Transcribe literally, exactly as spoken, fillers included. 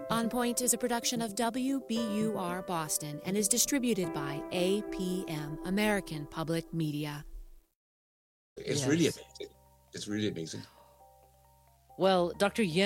On Point is a production of W B U R Boston and is distributed by A P M, American Public Media. It's Yes. really amazing. It's really amazing. Well, Doctor Yen